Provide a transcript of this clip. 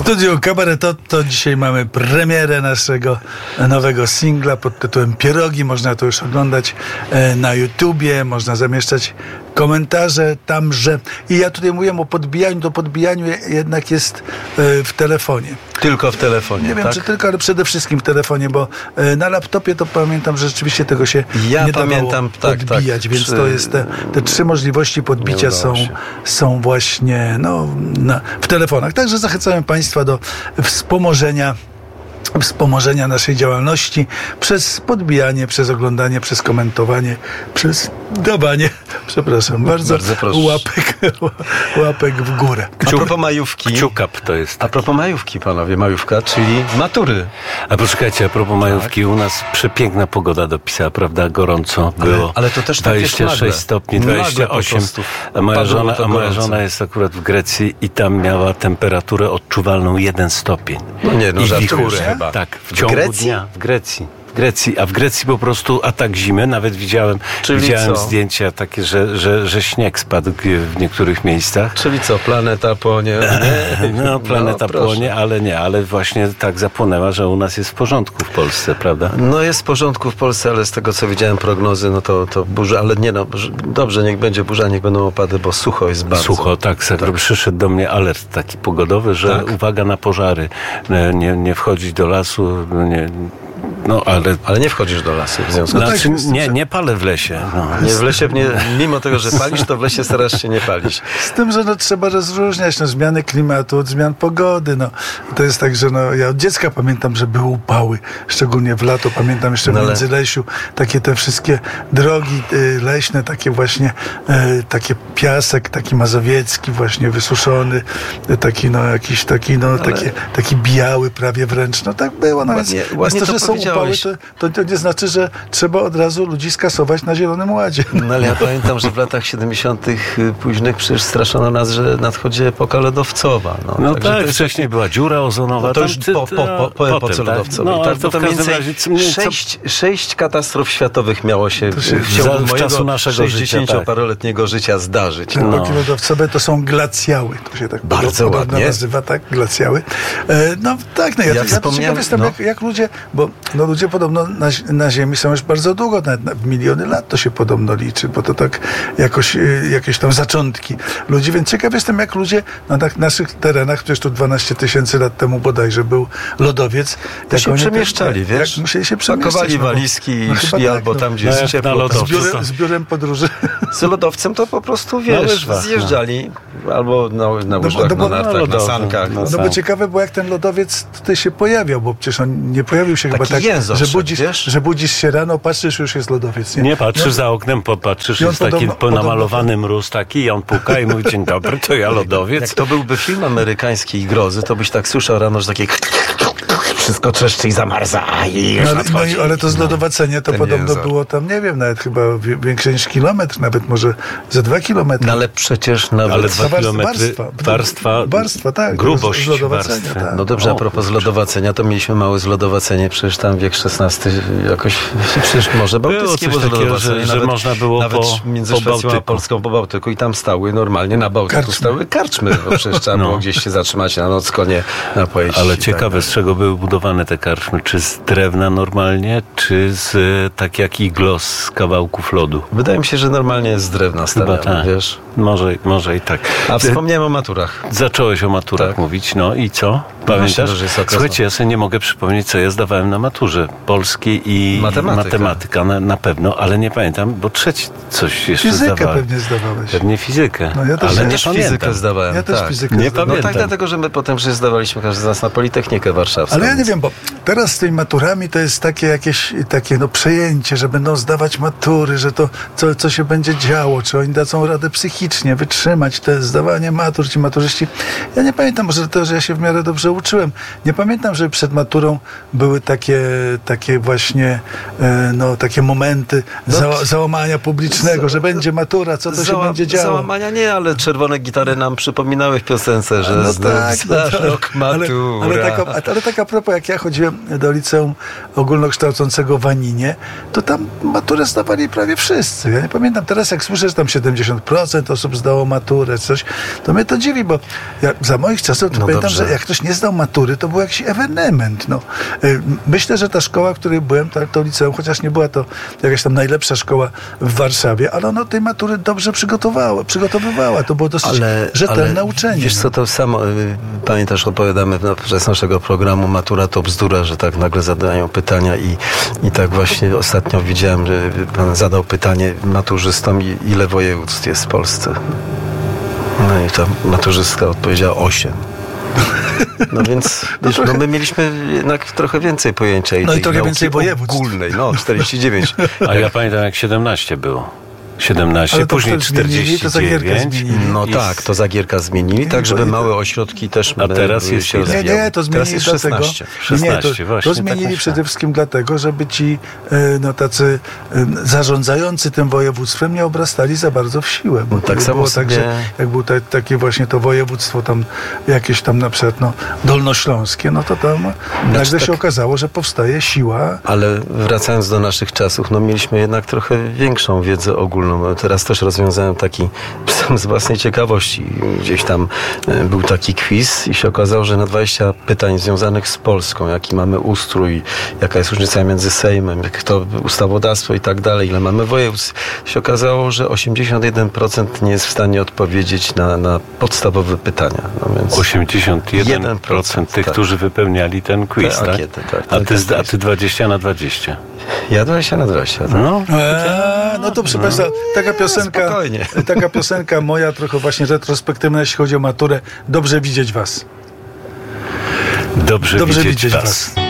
studiu Kabaretotto dzisiaj mamy premierę naszego nowego singla pod tytułem Pierogi. Można to już oglądać na YouTubie, można zamieszczać komentarze tamże. I ja tutaj mówiłem o podbijaniu, to podbijaniu jednak jest w telefonie. Tylko w telefonie, Nie wiem, tak? czy tylko, ale przede wszystkim w telefonie, bo na laptopie to pamiętam, że rzeczywiście tego się nie dawało podbijać, więc to jest te trzy możliwości podbicia są właśnie w telefonach. Także zachęcamy Państwa do wspomożenia naszej działalności przez podbijanie, przez oglądanie, przez komentowanie, przez dawanie, przepraszam bardzo łapek w górę. A propos majówki. Kciukap to jest. A propos majówki, panowie, majówka, czyli matury. A poczekajcie, a propos majówki, u nas przepiękna pogoda dopisała, prawda? Gorąco było. Ale to też 26 stopni, 28. A moja żona jest akurat w Grecji i tam miała temperaturę odczuwalną 1 stopień. I wichurę chyba. Tak, w ciągu dnia w Grecji. A w Grecji po prostu atak zimy. Nawet widziałem zdjęcia takie, że śnieg spadł w niektórych miejscach. Czyli co, planeta płonie? Planeta płonie, ale właśnie tak zapłonęła, że u nas jest w porządku w Polsce, prawda? No jest w porządku w Polsce, ale z tego co widziałem prognozy, no to burza, ale dobrze, niech będzie burza, niech będą opady, bo sucho jest bardzo. Sucho, tak. Przyszedł do mnie alert taki pogodowy, że uwaga na pożary, nie wchodzić do lasu, Ale nie wchodzisz do lasu w związku z tym. Nie palę w lesie. Nie w lesie, mimo tego, że palisz, to w lesie starasz się nie palić. Z tym, że trzeba rozróżniać zmiany klimatu od zmian pogody. To jest tak, że ja od dziecka pamiętam, że były upały, szczególnie w lato. Pamiętam jeszcze w Międzylesiu takie te wszystkie drogi leśne, takie właśnie takie piasek, taki mazowiecki właśnie wysuszony, taki biały prawie wręcz. Tak było. Więc to, że są upały, to nie znaczy, że trzeba od razu ludzi skasować na Zielonym Ładzie. Ale ja pamiętam, że w latach 70. późnych przecież straszono nas, że nadchodzi epoka lodowcowa. Wcześniej była dziura ozonowa. To już po epoce lodowcowej. To w każdym razie 6 katastrof światowych miało się w ciągu mojego naszego 60-paroletniego życia zdarzyć. Epoki lodowcowe to są glacjały. To się tak bardzo ładnie nazywa, tak? Glacjały. Ja ciekaw jestem, jak ludzie, bo ludzie podobno na Ziemi są już bardzo długo, nawet miliony lat to się podobno liczy, bo to tak jakieś tam zaczątki ludzi, więc ciekaw jestem, jak ludzie na naszych terenach, przecież tu 12 000 lat temu bodajże był lodowiec, to się przemieszczali, wiesz? Musieli się przemieszczać. Pakowali walizki i szli albo tam, gdzie jest ciepło. Z biurem podróży. Z lodowcem to po prostu, zjeżdżali albo na łyżwach, na nartach, na sankach. Bo ciekawe było, jak ten lodowiec tutaj się pojawiał, bo przecież on nie pojawił się chyba tak, że budzisz się rano, patrzysz, już jest lodowiec. Nie patrzysz za oknem, popatrzysz, jest taki namalowany mróz taki i on puka i mówi: dzień dobry, to ja lodowiec. Jak to byłby film amerykański i grozy, to byś tak słyszał rano, że takie wszystko trzeszczy i zamarza. Ale to zlodowacenie to podobno było tam, nie wiem, nawet chyba większe niż kilometr, nawet może za 2 kilometry. Ale przecież nawet 2 kilometry warstwa, tak, grubość warstwy. Tak. No dobrze, a propos zlodowacenia, to mieliśmy małe zlodowacenie, przecież tam wiek XVI jakoś, przecież Morze Bałtyckie było zlodowacenie, że można było nawet między Szwecją a Polską po Bałtyku i tam stały normalnie na Bałtyku stały karczmy, bo przecież trzeba było gdzieś się zatrzymać na noc, konie napoić. Ale ciekawe, z czego były budowane te karczmy? Czy z drewna normalnie, czy tak jak iglo z kawałków lodu? Wydaje mi się, że normalnie z drewna stawiane, wiesz? Może i tak. A wspomniałem o maturach. Zacząłeś o maturach mówić, i co? Pamiętasz? Słuchajcie, ja sobie nie mogę przypomnieć, co ja zdawałem na maturze. Polskiej i matematyka na pewno, ale nie pamiętam, bo trzeci coś jeszcze zdawałem. Fizykę pewnie zdawałeś. Pewnie fizykę. Ja też, ale nie fizykę zdawałem. Ja też fizykę nie zdawałem. pamiętam. Dlatego, że my potem przecież zdawaliśmy każdy z nas na Politechnikę Warszawską. Ale ja nie wiem, bo teraz z tymi maturami to jest takie przejęcie, że będą zdawać matury, że to co się będzie działo, czy oni dadzą radę psychicznie wytrzymać te zdawanie matur, ci maturzyści. Ja nie pamiętam, może to, że ja się w miarę dobrze uczyłem. Nie pamiętam, że przed maturą były takie właśnie takie momenty załamania publicznego, że będzie matura, co to się będzie działo. Załamania nie, ale czerwone gitary nam przypominały w piosence, że za rok matura. Ale tak a propos, jak ja chodziłem do liceum ogólnokształcącego w Aninie, to tam maturę zdawali prawie wszyscy. Ja nie pamiętam teraz, jak słyszę, że tam 70% osób zdało maturę, coś. To mnie to dziwi, bo ja za moich czasów to pamiętam, że jak ktoś nie zdał matury, to był jakiś ewenement. No. Myślę, że ta szkoła, w której byłem, to liceum, chociaż nie była to jakaś tam najlepsza szkoła w Warszawie, ale ona tej matury dobrze przygotowywała. To było dosyć rzetelne uczenie. Wiesz co, to samo, pamiętasz, opowiadamy podczas naszego programu Matura to bzdura, że tak nagle zadają pytania i tak właśnie ostatnio widziałem, że pan zadał pytanie maturzystom, ile województw jest w Polsce. No i ta maturzystka odpowiedziała 8. No więc my mieliśmy jednak trochę więcej pojęcia i trochę więcej województw ogólnej, 49. A ja pamiętam, jak 17 było. 17, ale później 49. To Zagierkę zmienili. No tak, to Zagierka zmienili, tak żeby małe ośrodki też... A teraz jest się rozwijały. Nie, to zmienili jest 16. 16 właśnie. To zmienili tak przede wszystkim dlatego, żeby ci tacy zarządzający tym województwem nie obrastali za bardzo w siłę. Bo tak samo było tak, że jak było takie właśnie to województwo tam jakieś tam na przykład dolnośląskie, no to tam nagle się okazało, że powstaje siła. Ale wracając do naszych czasów, mieliśmy jednak trochę większą wiedzę ogólną. Teraz też rozwiązałem taki z własnej ciekawości. Gdzieś tam był taki quiz i się okazało, że na 20 pytań związanych z Polską, jaki mamy ustrój, jaka jest różnica między Sejmem, kto ustawodawstwo i tak dalej, ile mamy województw, się okazało, że 81% nie jest w stanie odpowiedzieć na podstawowe pytania. No więc 81% tych, którzy wypełniali ten quiz, tak? Ankiety, tak? A ty 20 na 20? Ja 20 na 20. Tak? No to proszę Państwa, taka piosenka moja, trochę właśnie retrospektywna, jeśli chodzi o maturę. Dobrze widzieć Was. Dobrze widzieć was.